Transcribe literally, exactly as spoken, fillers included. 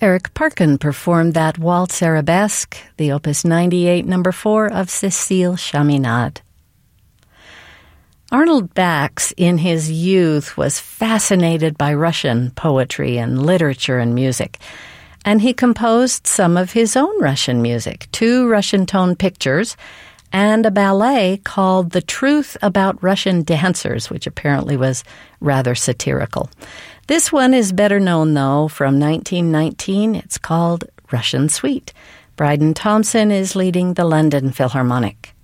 Eric Parkin performed that waltz arabesque, the Opus ninety-eight, number four of Cécile Chaminade. Arnold Bax, in his youth, was fascinated by Russian poetry and literature and music, and he composed some of his own Russian music, two Russian tone pictures, and a ballet called The Truth About Russian Dancers, which apparently was rather satirical. This one is better known, though, from nineteen nineteen. It's called Russian Suite. Bryden Thompson is leading the London Philharmonic.